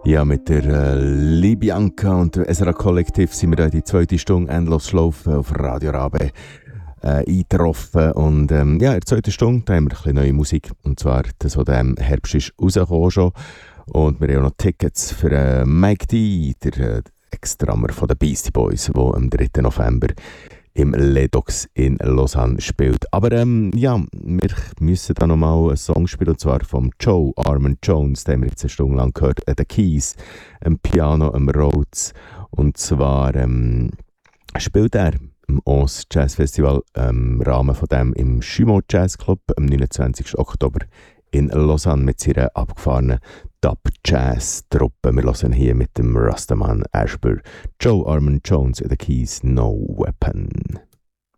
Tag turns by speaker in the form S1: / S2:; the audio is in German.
S1: Ja, mit der Libianca und dem SRA Kollektiv sind wir in die zweite Stunde endlos schlafen auf Radio Rabe eingetroffen. Und ja, in der zweiten Stunde da haben wir ein bisschen neue Musik. Und zwar das, was im Herbst ist rausgekommen schon. Und wir haben auch noch Tickets für Mike D, der Ex-Drummer von den Beastie Boys, der am 3. November im Ledox in Lausanne spielt. Aber ja, wir müssen da nochmal einen Song spielen, und zwar vom Joe Armand Jones, den haben wir jetzt eine Stunde lang gehört, The Keys, am Piano, am Rhodes. Und zwar spielt er im Os Jazz Festival im Rahmen von dem im Chumeau Jazz Club am 29. Oktober in Lausanne mit seiner abgefahrenen Dub-Jazz-Truppe. Wir hören hier mit dem Rastaman Ashburn Joe Armand Jones, The Keys, No Weapon.